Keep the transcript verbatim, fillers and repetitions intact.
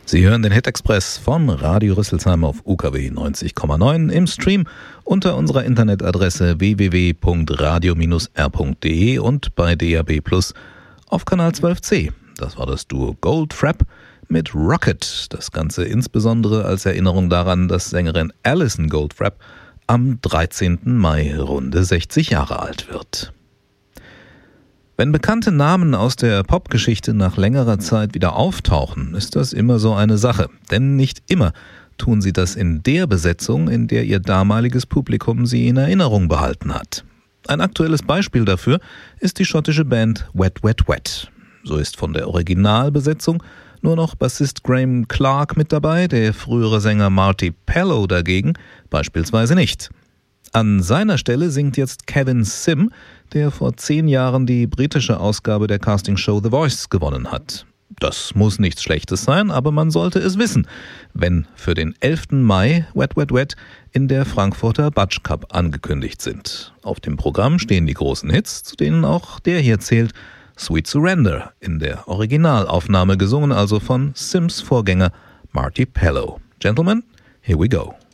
Sie hören den Hit Express von Radio Rüsselsheim auf U K W neunzig Komma neun im Stream unter unserer Internetadresse w w w punkt radio Bindestrich r punkt d e und bei D A B Plus auf Kanal zwölf C. Das war das Duo Goldfrapp mit Rocket. Das Ganze insbesondere als Erinnerung daran, dass Sängerin Alison Goldfrapp am dreizehnten Mai runde sechzig Jahre alt wird. Wenn bekannte Namen aus der Popgeschichte nach längerer Zeit wieder auftauchen, ist das immer so eine Sache. Denn nicht immer tun sie das in der Besetzung, in der ihr damaliges Publikum sie in Erinnerung behalten hat. Ein aktuelles Beispiel dafür ist die schottische Band Wet Wet Wet. So ist von der Originalbesetzung nur noch Bassist Graham Clark mit dabei, der frühere Sänger Marty Pellow dagegen beispielsweise nicht. An seiner Stelle singt jetzt Kevin Sim, der vor zehn Jahren die britische Ausgabe der Castingshow The Voice gewonnen hat. Das muss nichts Schlechtes sein, aber man sollte es wissen, wenn für den elften Mai Wet Wet Wet in der Frankfurter Batsch Cup angekündigt sind. Auf dem Programm stehen die großen Hits, zu denen auch der hier zählt, Sweet Surrender, in der Originalaufnahme gesungen, also von Sims Vorgänger Marty Pellow. Gentlemen, here we go.